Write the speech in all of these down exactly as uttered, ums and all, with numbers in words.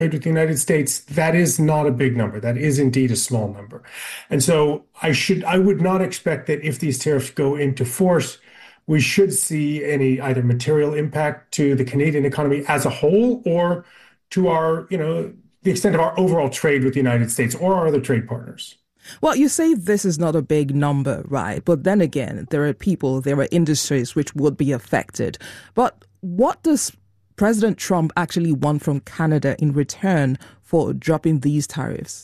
with the United States, that is not a big number. That is indeed a small number. And so I should, I would not expect that if these tariffs go into force, we should see any either material impact to the Canadian economy as a whole or to our, you know, the extent of our overall trade with the United States or our other trade partners. Well, you say this is not a big number, right? But then again, there are people, there are industries which would be affected. But what does President Trump actually want from Canada in return for dropping these tariffs?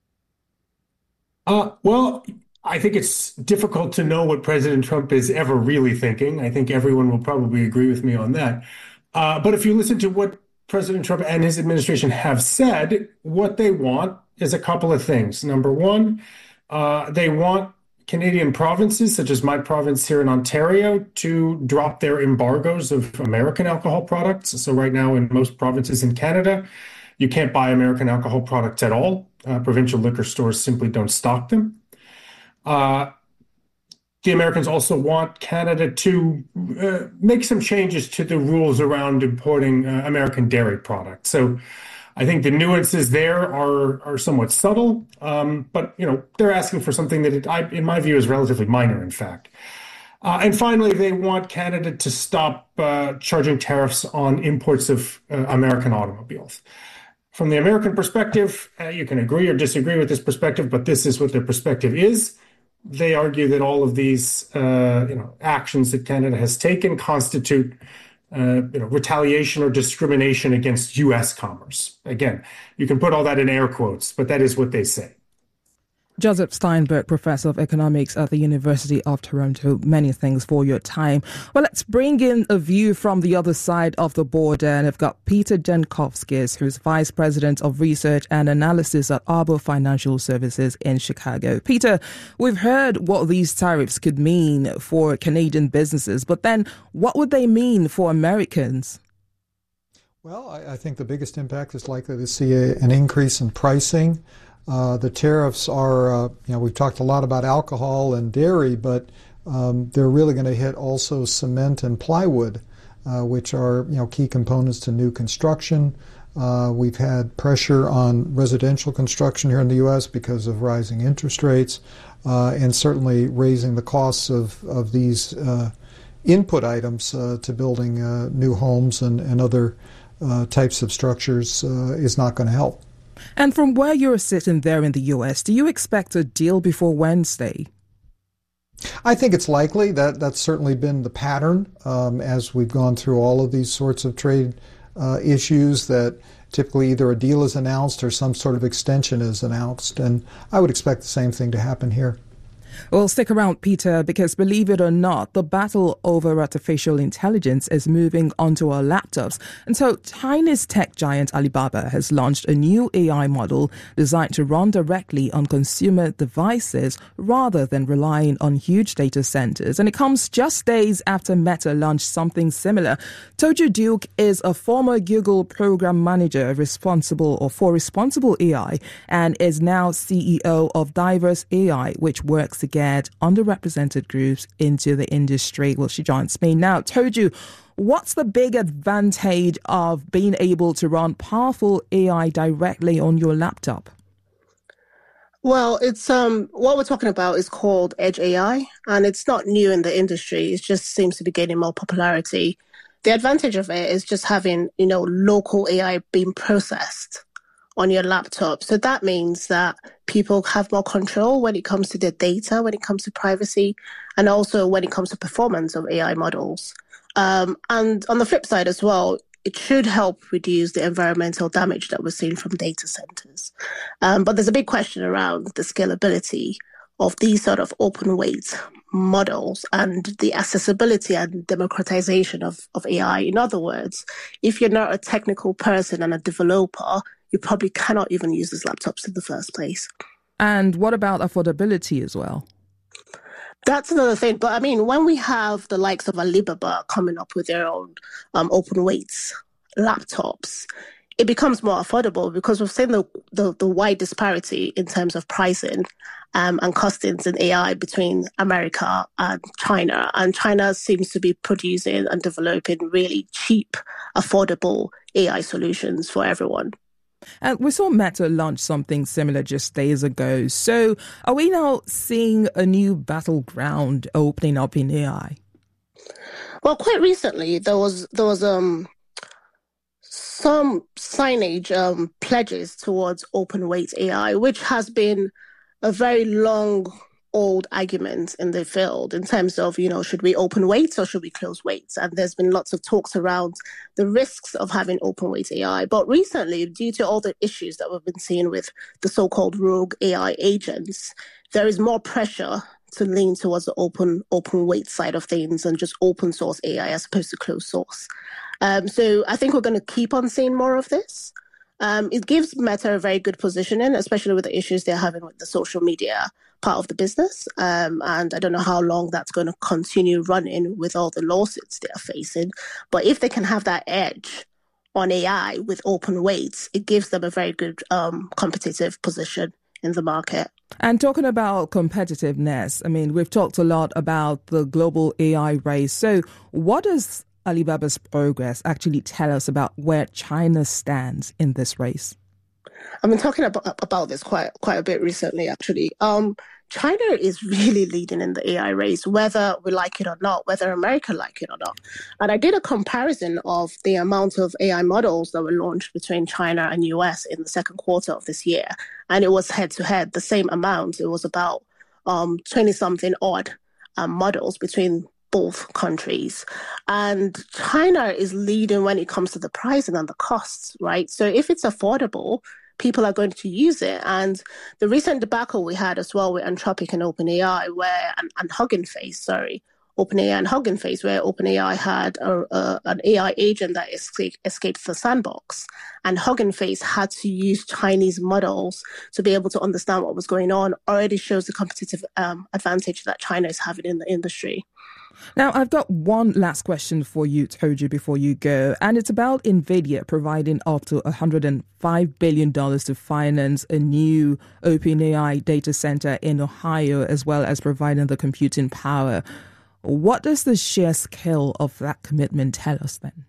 Uh, well, I think it's difficult to know what President Trump is ever really thinking. I think everyone will probably agree with me on that. Uh, but if you listen to what President Trump and his administration have said, what they want is a couple of things. Number one, uh, they want Canadian provinces, such as my province here in Ontario, to drop their embargoes of American alcohol products. So right now in most provinces in Canada, you can't buy American alcohol products at all. Uh, provincial liquor stores simply don't stock them. Uh, the Americans also want Canada to uh, make some changes to the rules around importing uh, American dairy products. So I think the nuances there are are somewhat subtle, um, but you know they're asking for something that, it, I, in my view, is relatively minor. In fact, uh, and finally, they want Canada to stop uh, charging tariffs on imports of uh, American automobiles. From the American perspective, uh, you can agree or disagree with this perspective, but this is what their perspective is. They argue that all of these, uh, you know, actions that Canada has taken constitute Uh, you know, retaliation or discrimination against U S commerce. Again, you can put all that in air quotes, but that is what they say. Joseph Steinberg, Professor of Economics at the University of Toronto, many thanks for your time. Well, let's bring in a view from the other side of the border. And I've got Peter Jankowskis, who's Vice President of Research and Analysis at Arbor Financial Services in Chicago. Peter, we've heard what these tariffs could mean for Canadian businesses, but then what would they mean for Americans? Well, I, I think the biggest impact is likely to see a, an increase in pricing. Uh, the tariffs are, uh, you know, we've talked a lot about alcohol and dairy, but um, they're really going to hit also cement and plywood, uh, which are, you know, key components to new construction. Uh, we've had pressure on residential construction here in the U S because of rising interest rates, uh, and certainly raising the costs of, of these uh, input items uh, to building uh, new homes and, and other uh, types of structures uh, is not going to help. And from where you're sitting there in the U S, do you expect a deal before Wednesday? I think it's likely. That that's certainly been the pattern um, as we've gone through all of these sorts of trade uh, issues, that typically either a deal is announced or some sort of extension is announced. And I would expect the same thing to happen here. Well, stick around, Peter, because believe it or not, the battle over artificial intelligence is moving onto our laptops. And so Chinese tech giant Alibaba has launched a new A I model designed to run directly on consumer devices rather than relying on huge data centers. And it comes just days after Meta launched something similar. Toju Duke is a former Google program manager responsible or for responsible A I and is now C E O of Diverse A I, which works to get underrepresented groups into the industry. Well, she joins me now. Toju, what's the big advantage of being able to run powerful A I directly on your laptop? Well, it's um what we're talking about is called Edge A I, and it's not new in the industry. It just seems to be gaining more popularity. The advantage of it is just having, you know, local A I being processed on your laptop. So that means that people have more control when it comes to their data, when it comes to privacy, and also when it comes to performance of A I models. Um, and on the flip side as well, it should help reduce the environmental damage that we're seeing from data centers. Um, but there's a big question around the scalability of these sort of open weight models and the accessibility and democratization of, of A I. In other words, if you're not a technical person and a developer, you probably cannot even use these laptops in the first place. And what about affordability as well? That's another thing. But I mean, when we have the likes of Alibaba coming up with their own um, open weights laptops, it becomes more affordable because we've seen the, the, the wide disparity in terms of pricing um, and costings in A I between America and China. And China seems to be producing and developing really cheap, affordable A I solutions for everyone. And we saw Meta launch something similar just days ago. So are we now seeing a new battleground opening up in A I? Well, quite recently, there was there was um some signage um, pledges towards open weight A I, which has been a very long old argument in the field in terms of, you know, should we open weights or should we close weights? And there's been lots of talks around the risks of having open weight A I. But recently, due to all the issues that we've been seeing with the so-called rogue A I agents, there is more pressure to lean towards the open open weight side of things and just open source A I as opposed to closed source. Um, so I think we're going to keep on seeing more of this. Um, it gives Meta a very good positioning, especially with the issues they're having with the social media part of the business. Um, and I don't know how long that's going to continue running with all the lawsuits they are facing. But if they can have that edge on A I with open weights, it gives them a very good um, competitive position in the market. And talking about competitiveness, I mean, we've talked a lot about the global A I race. So what does Alibaba's progress actually tell us about where China stands in this race? I've been talking about, about this quite quite a bit recently, actually. Um, China is really leading in the A I race, whether we like it or not, whether America like it or not. And I did a comparison of the amount of A I models that were launched between China and U S in the second quarter of this year. And it was head-to-head, the same amount. It was about um, twenty-something odd um, models between both countries. And China is leading when it comes to the pricing and the costs, right? So if it's affordable, people are going to use it. And the recent debacle we had as well with Anthropic and OpenAI, where and, and Hugging Face, sorry, OpenAI and Hugging Face, where OpenAI had a, a, an A I agent that escaped, escaped the sandbox, and Hugging Face had to use Chinese models to be able to understand what was going on, already shows the competitive um, advantage that China is having in the industry. Now, I've got one last question for you, Toju, before you go, and it's about NVIDIA providing up to one hundred five billion dollars to finance a new OpenAI data center in Ohio, as well as providing the computing power. What does the sheer scale of that commitment tell us then?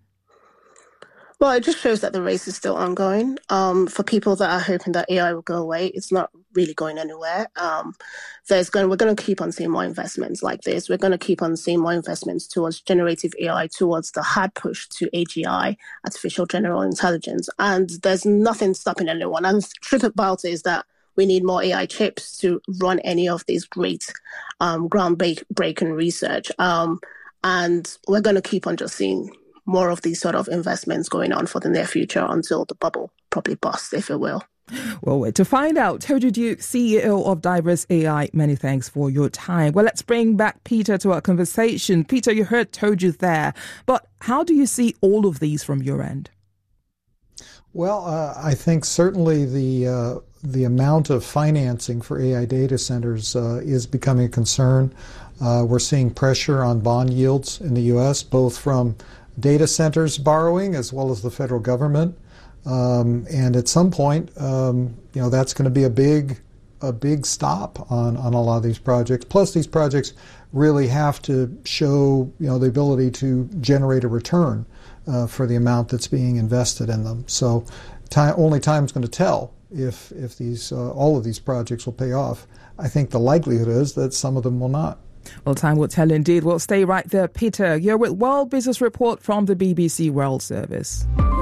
Well, it just shows that the race is still ongoing. Um, for people that are hoping that A I will go away, it's not really going anywhere. Um, there's going, we're going to keep on seeing more investments like this. We're going to keep on seeing more investments towards generative A I, towards the hard push to A G I, artificial general intelligence. And there's nothing stopping anyone. And the truth about it is that we need more A I chips to run any of these great um, groundbreaking research. Um, and we're going to keep on just seeing more of these sort of investments going on for the near future until the bubble probably busts, if it will. Well, to find out, Toju Duke, C E O of Diverse A I, many thanks for your time. Well, let's bring back Peter to our conversation. Peter, you heard Toju there, but how do you see all of these from your end? Well, uh, I think certainly the uh, the amount of financing for A I data centers uh, is becoming a concern. Uh, we're seeing pressure on bond yields in the U S, both from data centers borrowing as well as the federal government. Um, and at some point, um, you know, that's going to be a big a big stop on, on a lot of these projects. Plus, these projects really have to show, you know, the ability to generate a return uh, for the amount that's being invested in them. So time, only time's going to tell if if these uh, all of these projects will pay off. I think the likelihood is that some of them will not. Well, time will tell indeed. We'll stay right there. Peter, you're with World Business Report from the B B C World Service.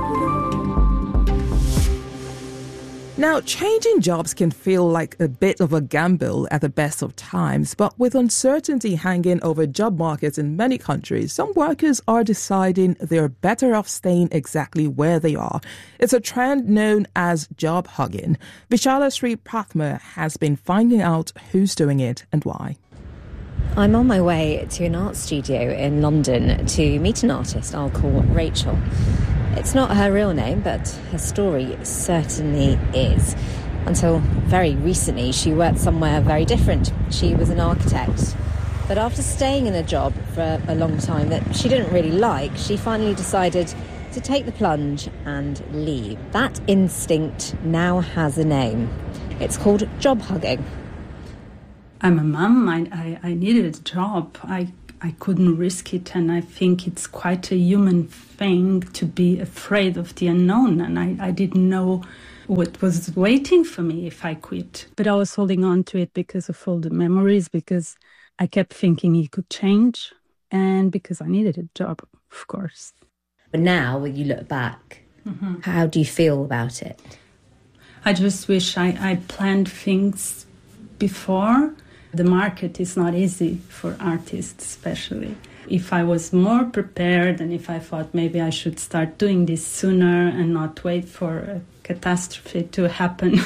Now, changing jobs can feel like a bit of a gamble at the best of times, but with uncertainty hanging over job markets in many countries, some workers are deciding they're better off staying exactly where they are. It's a trend known as job hugging. Vishala Sri Prathma has been finding out who's doing it and why. I'm on my way to an art studio in London to meet an artist I'll call Rachel. It's not her real name, but her story certainly is. Until very recently, she worked somewhere very different. She was an architect. But after staying in a job for a long time that she didn't really like, she finally decided to take the plunge and leave. That instinct now has a name. It's called job hugging. I'm a mum. I, I, I needed a job. I I couldn't risk it, and I think it's quite a human thing to be afraid of the unknown. And I, I didn't know what was waiting for me if I quit. But I was holding on to it because of all the memories, because I kept thinking it could change, and because I needed a job, of course. But now, when you look back, mm-hmm. how do you feel about it? I just wish I, I planned things before. The market is not easy for artists, especially. If I was more prepared and if I thought maybe I should start doing this sooner and not wait for a catastrophe to happen,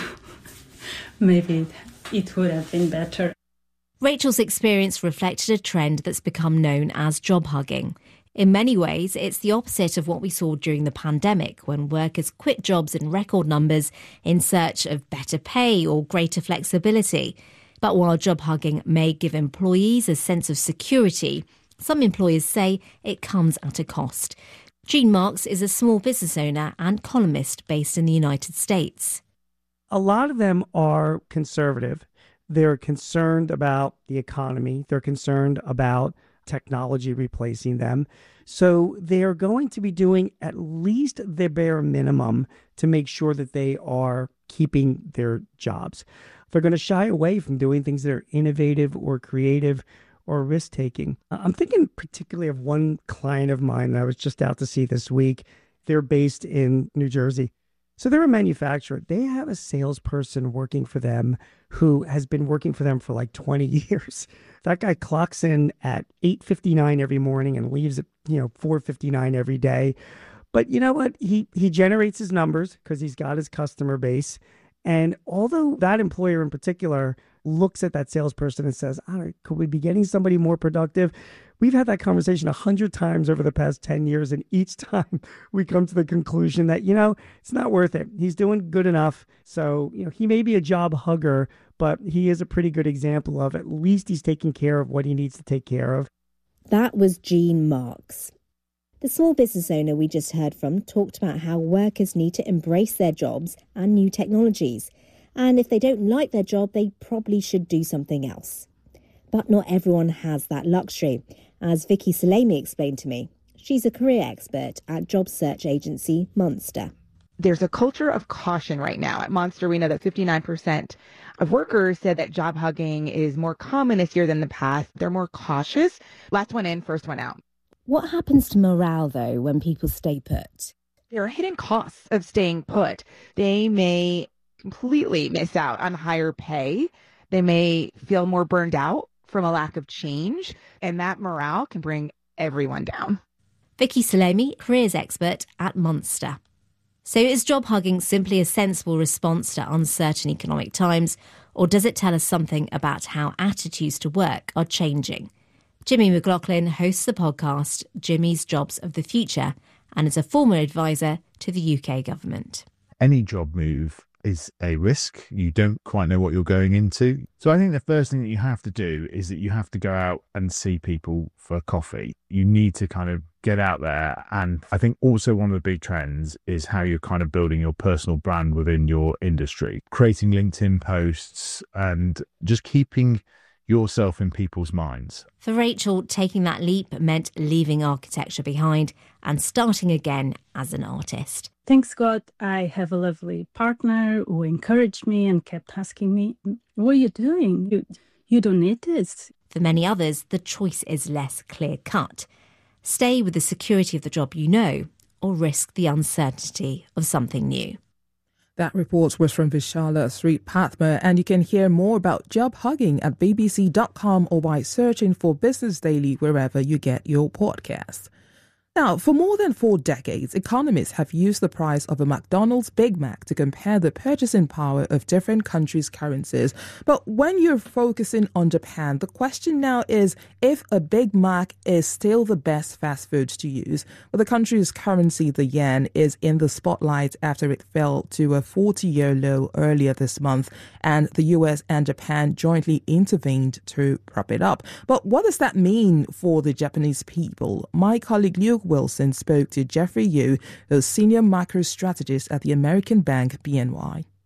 maybe it would have been better. Rachel's experience reflected a trend that's become known as job hugging. In many ways, it's the opposite of what we saw during the pandemic, when workers quit jobs in record numbers in search of better pay or greater flexibility. But while job hugging may give employees a sense of security, some employers say it comes at a cost. Jean Marks is a small business owner and columnist based in the United States. A lot of them are conservative. They're concerned about the economy. They're concerned about technology replacing them. So they are going to be doing at least the bare minimum to make sure that they are keeping their jobs. They're going to shy away from doing things that are innovative or creative or risk-taking. I'm thinking particularly of one client of mine that I was just out to see this week. They're based in New Jersey. So they're a manufacturer. They have a salesperson working for them who has been working for them for like twenty years. That guy clocks in at eight fifty-nine every morning and leaves at, you know, four fifty-nine every day. But you know what? He he generates his numbers because he's got his customer base. And although that employer in particular looks at that salesperson and says, all right, could we be getting somebody more productive? We've had that conversation a hundred times over the past ten years. And each time we come to the conclusion that, you know, it's not worth it. He's doing good enough. So, you know, he may be a job hugger, but he is a pretty good example of at least he's taking care of what he needs to take care of. That was Jean Marks. The small business owner we just heard from talked about how workers need to embrace their jobs and new technologies. And if they don't like their job, they probably should do something else. But not everyone has that luxury, as Vicky Salemi explained to me. She's a career expert at job search agency Monster. There's a culture of caution right now. At Monster, we know that fifty-nine percent of workers said that job hugging is more common this year than the past. They're more cautious. Last one in, first one out. What happens to morale, though, when people stay put? There are hidden costs of staying put. They may completely miss out on higher pay. They may feel more burned out from a lack of change, and that morale can bring everyone down. Vicky Salemi, careers expert at Monster. So is job hugging simply a sensible response to uncertain economic times, or does it tell us something about how attitudes to work are changing? Jimmy McLaughlin hosts the podcast Jimmy's Jobs of the Future and is a former advisor to the U K government. Any job move is a risk. You don't quite know what you're going into. So I think the first thing that you have to do is that you have to go out and see people for coffee. You need to kind of get out there. And I think also one of the big trends is how you're kind of building your personal brand within your industry, creating LinkedIn posts and just keeping yourself in people's minds. For Rachel, taking that leap meant leaving architecture behind and starting again as an artist. Thanks God, I have a lovely partner who encouraged me and kept asking me, what are you doing? You, you don't need this. For many others, the choice is less clear-cut. Stay with the security of the job you know, or risk the uncertainty of something new. That report was from Vishala Sripathma, and you can hear more about job hugging at b b c dot com or by searching for Business Daily wherever you get your podcasts. Now, for more than four decades, economists have used the price of a McDonald's Big Mac to compare the purchasing power of different countries' currencies. But when you're focusing on Japan, the question now is if a Big Mac is still the best fast food to use. Well, the country's currency, the yen, is in the spotlight after it fell to a forty-year low earlier this month, and the U S and Japan jointly intervened to prop it up. But what does that mean for the Japanese people? My colleague Luke Wilson spoke to Jeffrey Yu, a senior macro strategist at the American bank B N Y.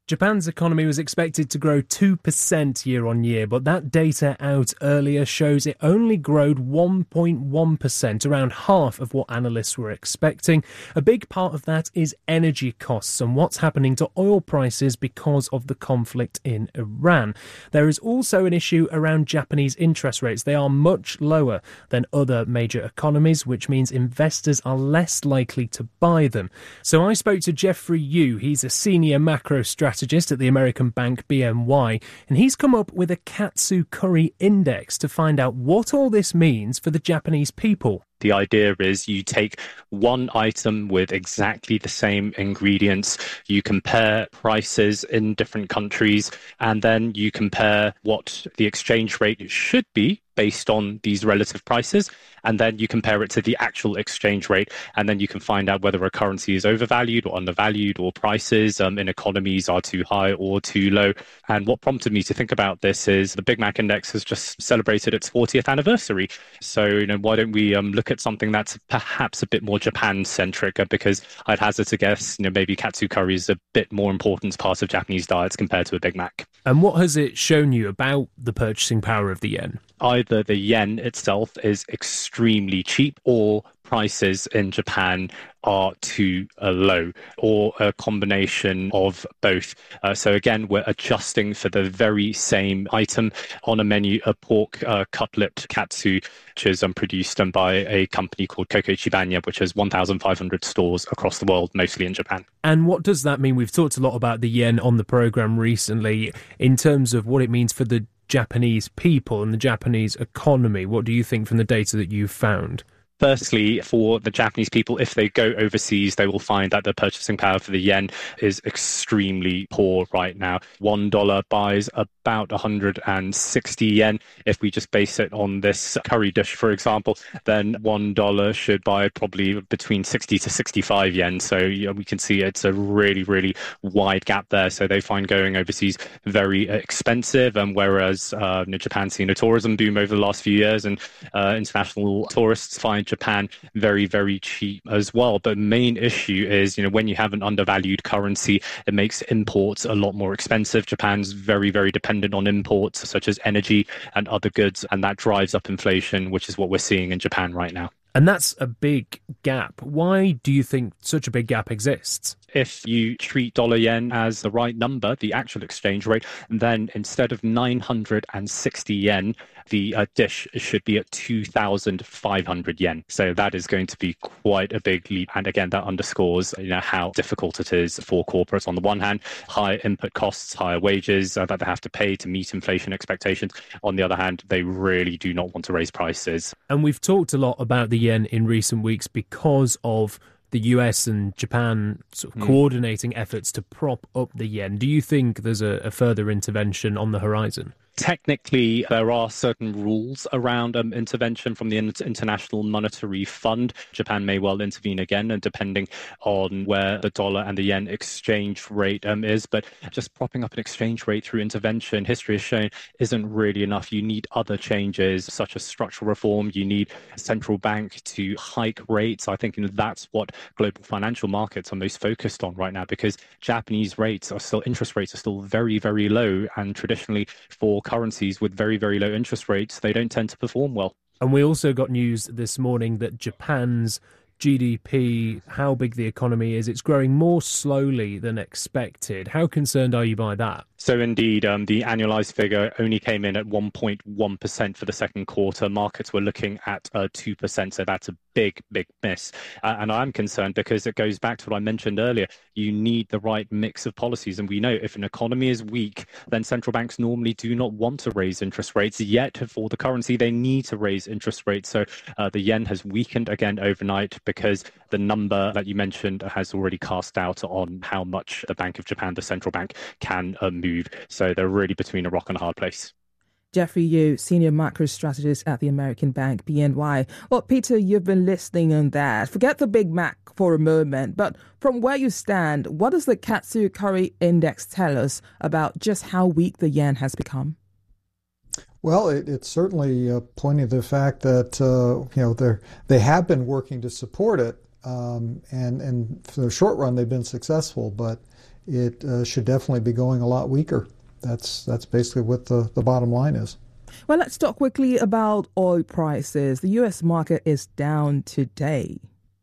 Japan's economy was expected to grow two percent year on year, but that data out earlier shows it only growed one point one percent, around half of what analysts were expecting. A big part of that is energy costs and what's happening to oil prices because of the conflict in Iran. There is also an issue around Japanese interest rates. They are much lower than other major economies, which means investors are less likely to buy them. So I spoke to Jeffrey Yu. He's a senior macro strategist at the American bank B N Y, and he's come up with a Katsu Curry Index to find out what all this means for the Japanese people. The idea is you take one item with exactly the same ingredients, you compare prices in different countries, and then you compare what the exchange rate should be based on these relative prices, and then you compare it to the actual exchange rate, and then you can find out whether a currency is overvalued or undervalued, or prices um, in economies are too high or too low. And what prompted me to think about this is the Big Mac Index has just celebrated its fortieth anniversary. So, you know, why don't we um, look at something that's perhaps a bit more Japan-centric, because I'd hazard to guess, you know, maybe Katsu curry is a bit more important part of Japanese diets compared to a Big Mac. And what has it shown you about the purchasing power of the yen? Either the yen itself is extremely cheap, or prices in Japan are too uh, low, or a combination of both. Uh, so again, we're adjusting for the very same item on a menu, a pork uh, cutlet katsu, which is um, produced um, by a company called Koko Ichibanya, which has one thousand five hundred stores across the world, mostly in Japan. And what does that mean? We've talked a lot about the yen on the programme recently in terms of what it means for the Japanese people and the Japanese economy. What do you think from the data that you've found? Firstly, for the Japanese people, if they go overseas, they will find that the purchasing power for the yen is extremely poor right now. One dollar buys about one hundred sixty yen. If we just base it on this curry dish, for example, then one dollar should buy probably between sixty to sixty-five yen. So you know, we can see it's a really, really wide gap there. So they find going overseas very expensive. And whereas uh, you know, Japan's seen a tourism boom over the last few years, and uh, international tourists find Japan very, very cheap as well. But main issue is, you know, when you have an undervalued currency, it makes imports a lot more expensive. Japan's very, very dependent on imports such as energy and other goods, and that drives up inflation, which is what we're seeing in Japan right now. And that's a big gap. Why do you think such a big gap exists? If you treat dollar yen as the right number, the actual exchange rate, then instead of nine hundred sixty yen, the uh, dish should be at two thousand five hundred yen. So that is going to be quite a big leap. And again, that underscores, you know, how difficult it is for corporates. On the one hand, higher input costs, higher wages uh, that they have to pay to meet inflation expectations. On the other hand, they really do not want to raise prices. And we've talked a lot about the yen in recent weeks because of the U S and Japan sort of mm. coordinating efforts to prop up the yen. Do you think there's a, a further intervention on the horizon? Technically, there are certain rules around um, intervention from the International Monetary Fund. Japan may well intervene again, and depending on where the dollar and the yen exchange rate um, is. But just propping up an exchange rate through intervention, history has shown, isn't really enough. You need other changes, such as structural reform. You need a central bank to hike rates. I think you know, that's what global financial markets are most focused on right now, because Japanese rates are still, interest rates are still very, very low. And traditionally, for currencies with very, very low interest rates, they don't tend to perform well. And we also got news this morning that Japan's G D P, how big the economy is, it's growing more slowly than expected. How concerned are you by that? So indeed, um, the annualized figure only came in at one point one percent for the second quarter. Markets were looking at uh, two percent, so that's a big, big miss. Uh, and I'm concerned because it goes back to what I mentioned earlier. You need the right mix of policies. And we know if an economy is weak, then central banks normally do not want to raise interest rates. Yet for the currency, they need to raise interest rates. So uh, the yen has weakened again overnight because the number that you mentioned has already cast doubt on how much the Bank of Japan, the central bank, can uh, move. So they're really between a rock and a hard place. Jeffrey Yu, senior macro strategist at the American bank B N Y. Well, Peter, you've been listening on that. Forget the Big Mac for a moment, but from where you stand, what does the Katsu Curry Index tell us about just how weak the yen has become? Well, it, it's certainly uh, pointing to the fact that uh, you know they they have been working to support it, um, and and for the short run they've been successful, but it uh, should definitely be going a lot weaker. That's that's basically what the, the bottom line is. Well, let's talk quickly about oil prices. The U S market is down today.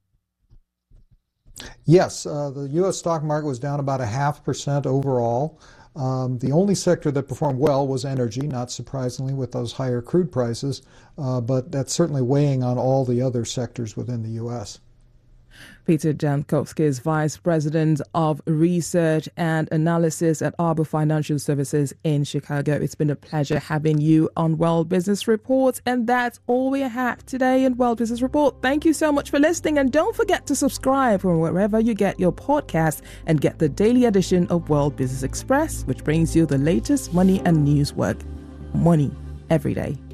Yes, uh, the U S stock market was down about a half percent overall. Um, the only sector that performed well was energy, not surprisingly with those higher crude prices, uh, but that's certainly weighing on all the other sectors within the U S. Peter Jankowski is Vice President of Research and Analysis at Arbor Financial Services in Chicago. It's been a pleasure having you on World Business Report. And that's all we have today in World Business Report. Thank you so much for listening. And don't forget to subscribe from wherever you get your podcast and get the daily edition of World Business Express, which brings you the latest money and news work. Money every day.